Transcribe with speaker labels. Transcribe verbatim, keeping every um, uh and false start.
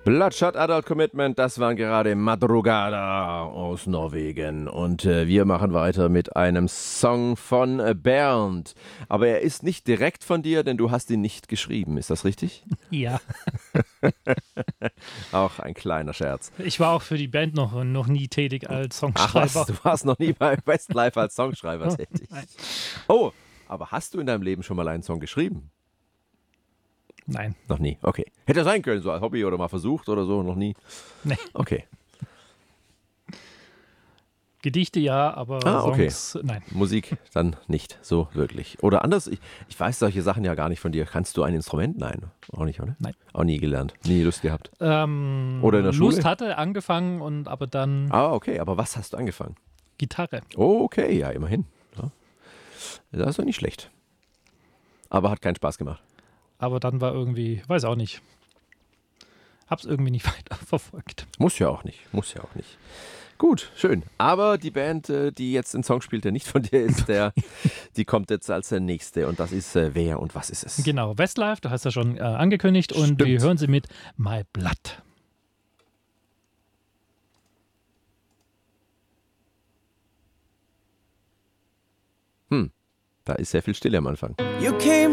Speaker 1: Bloodshot Adult Commitment, das waren gerade Madrugada aus Norwegen. Und äh, wir machen weiter mit einem Song von äh, Bernd. Aber er ist nicht direkt von dir, denn du hast ihn nicht geschrieben. Ist das richtig?
Speaker 2: Ja.
Speaker 1: Auch ein kleiner Scherz.
Speaker 2: Ich war auch für die Band noch, noch nie tätig als
Speaker 1: Ach
Speaker 2: Songschreiber.
Speaker 1: was, du warst noch nie bei Westlife als Songschreiber tätig.
Speaker 2: Nein.
Speaker 1: Oh, aber hast du in deinem Leben schon mal einen Song geschrieben?
Speaker 2: Nein.
Speaker 1: Noch nie, okay. Hätte sein können, so als Hobby oder mal versucht oder so, noch nie?
Speaker 2: Nee.
Speaker 1: Okay.
Speaker 2: Gedichte ja, aber
Speaker 1: Ah, okay.
Speaker 2: Songs nein.
Speaker 1: Musik dann nicht so wirklich. Oder anders, ich, ich weiß solche Sachen ja gar nicht von dir. Kannst du ein Instrument? Nein, auch nicht, oder?
Speaker 2: Nein.
Speaker 1: Auch nie gelernt, nie Lust gehabt.
Speaker 2: Ähm,
Speaker 1: Oder in der Schule?
Speaker 2: Lust hatte, angefangen und aber dann
Speaker 1: Ah, okay, aber was hast du angefangen?
Speaker 2: Gitarre.
Speaker 1: Oh, okay, ja, immerhin. Ja. Das ist doch nicht schlecht. Aber hat keinen Spaß gemacht.
Speaker 2: Aber dann war irgendwie, weiß auch nicht. Hab's irgendwie nicht weiter verfolgt.
Speaker 1: Muss ja auch nicht, muss ja auch nicht. Gut, schön. Aber die Band, äh, die jetzt den Song spielt, der nicht von dir ist, der, die kommt jetzt als der nächste. Und das ist äh, wer und was ist es?
Speaker 2: Genau, Westlife, du hast ja schon äh, angekündigt. Und
Speaker 1: Stimmt.
Speaker 2: wir hören sie mit My Blood.
Speaker 1: Da ist sehr viel Stille am Anfang.
Speaker 3: You came